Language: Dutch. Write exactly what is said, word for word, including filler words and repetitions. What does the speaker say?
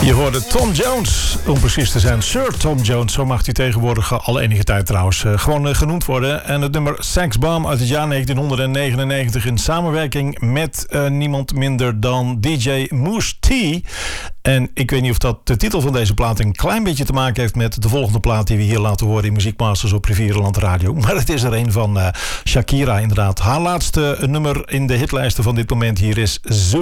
Je hoorde Tom Jones, om precies te zijn. Sir Tom Jones, zo mag hij tegenwoordig al enige tijd trouwens uh, gewoon uh, genoemd worden. En het nummer Sex Bomb uit het jaar negentien negenennegentig in samenwerking met uh, niemand minder dan D J Mousse T. En ik weet niet of dat de titel van deze plaat een klein beetje te maken heeft met de volgende plaat die we hier laten horen in Muziekmasters op Rivierenland Radio. Maar het is er een van uh, Shakira inderdaad. Haar laatste nummer in de hitlijsten van dit moment hier is Zoo.